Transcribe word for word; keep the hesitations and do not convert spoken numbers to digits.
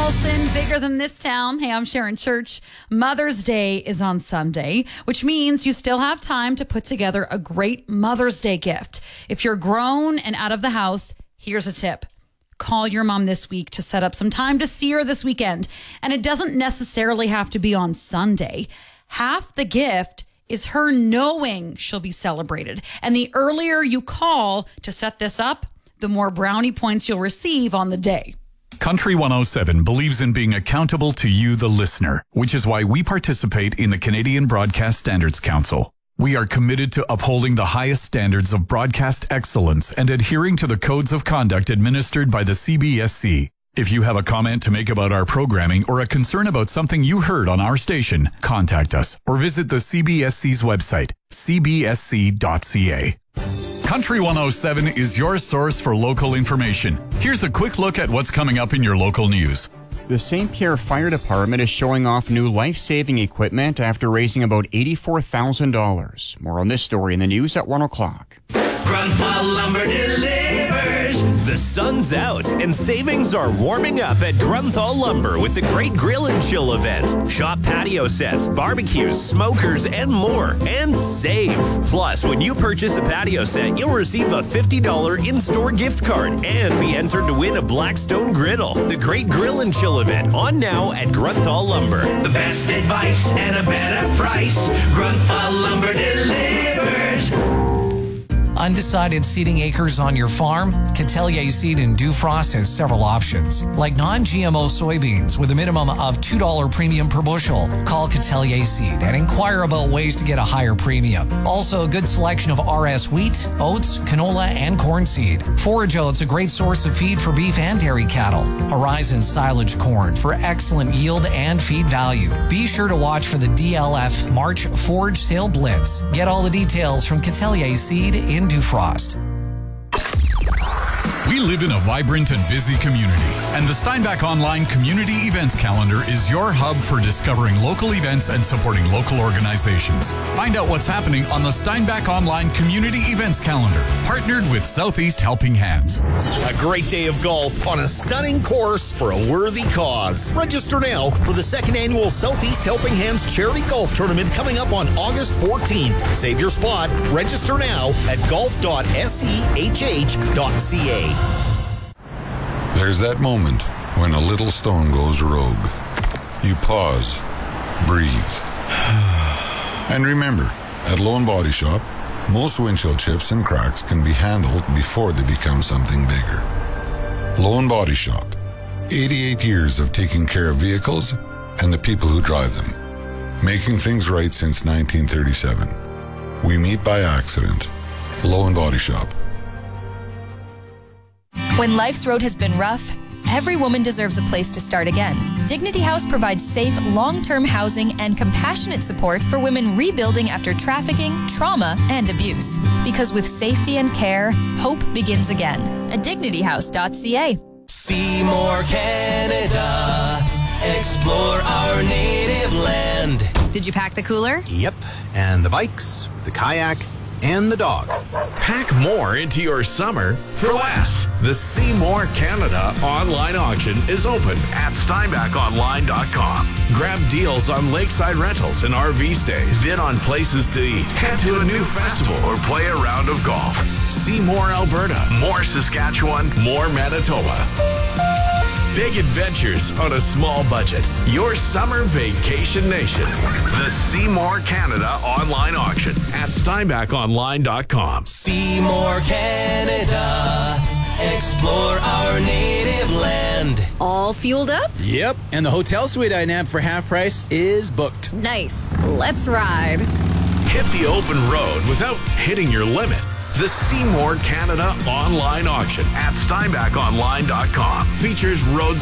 Olsen, Bigger Than This Town. Hey, I'm Sharon Church. Mother's Day is on Sunday, which means you still have time to put together a great Mother's Day gift. If you're grown and out of the house, here's a tip. Call your mom this week to set up some time to see her this weekend. And it doesn't necessarily have to be on Sunday. Half the gift is her knowing she'll be celebrated. And the earlier you call to set this up, the more brownie points you'll receive on the day. Country one oh seven believes in being accountable to you, the listener, which is why we participate in the Canadian Broadcast Standards Council. We are committed to upholding the highest standards of broadcast excellence and adhering to the codes of conduct administered by the C B S C. If you have a comment to make about our programming or a concern about something you heard on our station, contact us or visit the C B S C's website, c b s c dot c a. Country one oh seven is your source for local information. Here's a quick look at what's coming up in your local news. The Saint Pierre Fire Department is showing off new life-saving equipment after raising about eighty-four thousand dollars. More on this story in the news at one o'clock. Grandpa Lumber delivers. The sun's out and savings are warming up at Grunthal Lumber with the Great Grill and Chill event. Shop patio sets, barbecues, smokers, and more. And save. Plus, when you purchase a patio set, you'll receive a fifty dollars in-store gift card and be entered to win a Blackstone griddle. The Great Grill and Chill event on now at Grunthal Lumber. The best advice and a better price. Grunthal Lumber delivers. Undecided seeding acres on your farm? Catelier Seed in Dufrost has several options, like non-G M O soybeans with a minimum of two dollars premium per bushel. Call Catelier Seed and inquire about ways to get a higher premium. Also, a good selection of R S wheat, oats, canola, and corn seed. Forage oats, a great source of feed for beef and dairy cattle. Horizon silage corn for excellent yield and feed value. Be sure to watch for the D L F March Forage Sale Blitz. Get all the details from Catelier Seed in Dufrost. We live in a vibrant and busy community, and the Steinbach Online Community Events Calendar is your hub for discovering local events and supporting local organizations. Find out what's happening on the Steinbach Online Community Events Calendar, partnered with Southeast Helping Hands. A great day of golf on a stunning course for a worthy cause. Register now for the second annual Southeast Helping Hands Charity Golf Tournament coming up on August fourteenth. Save your spot. Register now at golf dot sehh dot c a. There's that moment when a little stone goes rogue. You pause, breathe. And remember, at Low Body Shop, most windshield chips and cracks can be handled before they become something bigger. Low Body Shop, eighty-eight years of taking care of vehicles and the people who drive them. Making things right since nineteen thirty-seven. We meet by accident. Low Body Shop. When life's road has been rough, every woman deserves a place to start again. Dignity House provides safe, long-term housing and compassionate support for women rebuilding after trafficking, trauma, and abuse. Because with safety and care, hope begins again. At dignity house dot c a. Seymour, Canada. Explore our native land. Did you pack the cooler? Yep, and the bikes, the kayak, and the dog. Pack more into your summer for less. The Seymour Canada online auction is open at steinbach online dot com. Grab deals on lakeside rentals and R V stays. Bid on places to eat. Head to a new festival or play a round of golf. See more Alberta, more Saskatchewan, more Manitoba. Big adventures on a small budget. Your summer vacation nation. The Seymour Canada online auction at steinbach online dot com. Seymour, Canada. Explore our native land. All fueled up? Yep, and the hotel suite I nabbed for half price is booked. Nice. Let's ride. Hit the open road without hitting your limit. The Seymour Canada online auction at steinbach online dot com features roads